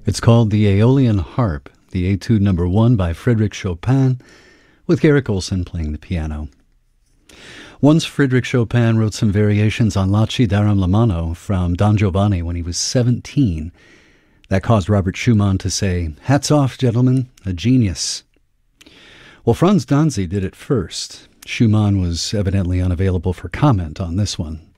It's called the Aeolian Harp, the Etude Number 1 by Frédéric Chopin, with Garrick Olson playing the piano. Once Frédéric Chopin wrote some variations on La Ci Daram la Mano from Don Giovanni when he was 17. That caused Robert Schumann to say, "Hats off, gentlemen, a genius." Well, Franz Danzy did it first. Schumann was evidently unavailable for comment on this one.